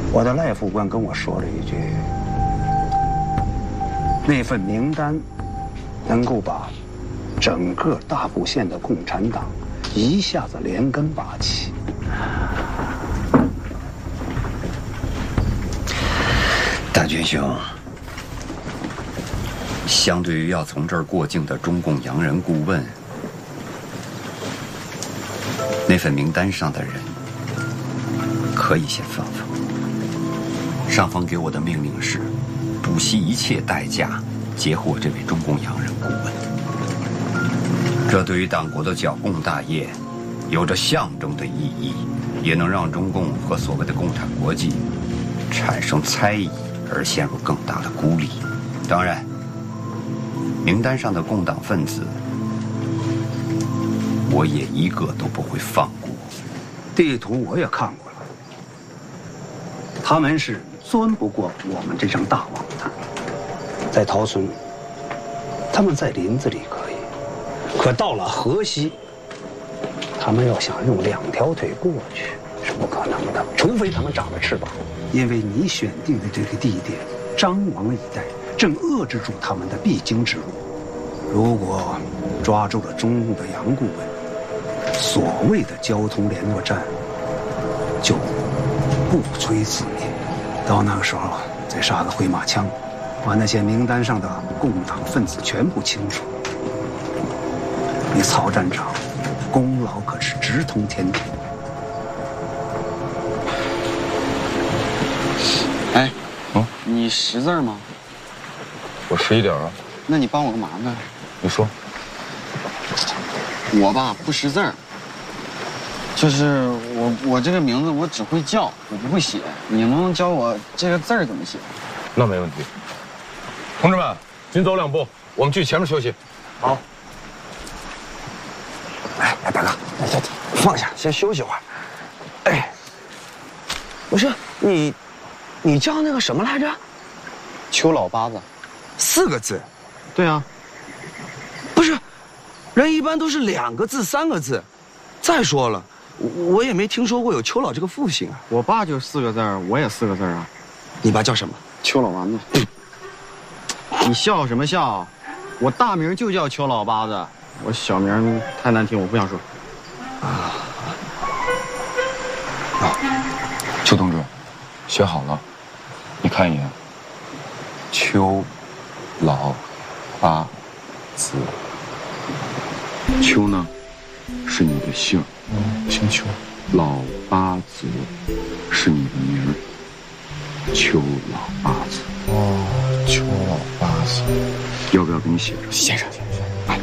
我的赖副官跟我说了一句，那份名单能够把整个大埔县的共产党一下子连根拔起。 大军兄，相对于要从这儿过境的中共洋人顾问，那份名单上的人可以先放放。上峰给我的命令是，不惜一切代价截获这位中共洋人顾问。这对于党国的剿共大业有着象征的意义，也能让中共和所谓的共产国际产生猜疑，而陷入更大的孤立。当然，名单上的共党分子，我也一个都不会放过。 地图我也看过了，他们是钻不过我们这张大网的。在桃村，他们在林子里可以，可到了河西，他们要想用2条腿过去是不可能的，除非他们长了翅膀。因为你选定的这个地点，张王一带正遏制住他们的必经之路。如果抓住了中共的洋顾问，所谓的交通联络站就不摧自灭。到那个时候，再杀个回马枪，把那些名单上的共党分子全部清除。你曹站长功劳可是直通天庭。 哎，你识字吗？ 我识一点啊。 那你帮我个忙呗。 你说。 我吧不识字儿，就是我这个名字我只会叫，我不会写。你能不能教我这个字儿怎么写？ 那没问题。同志们，紧走2步，我们去前面休息。 好。 哎，大哥，放下，先休息会儿。哎，不是你叫那个什么来着？ 邱老八子 ，4个字。 对啊。 不是，人一般都是2个字、3个字。再说了，我也没听说过有邱老这个父亲啊。 我爸就4个字儿，我也4个字儿啊。 你爸叫什么？ 邱老丸子。你笑什么笑？我大名就叫邱老八子，我小名太难听，我不想说。 邱同志，写好了，你看一眼。邱老八子。邱呢，是你的姓，姓邱。老八子是你的名儿，邱老八子。哦，邱老八子。要不要给你写上？ 写上。来，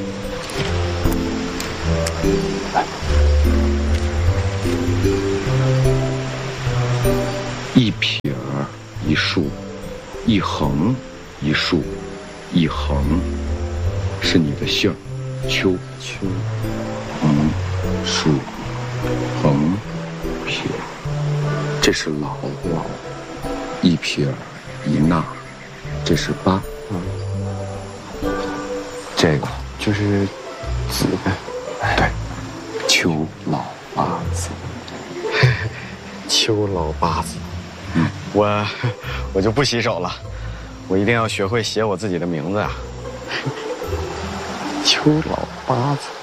一撇一竖，一横一竖，一横是你的姓，邱。横竖横撇，这是老，一撇一捺，这是八。这个就是子呗。对，邱老八子。 邱老八子。我就不洗手了，我一定要学会写我自己的名字啊。邱老八子。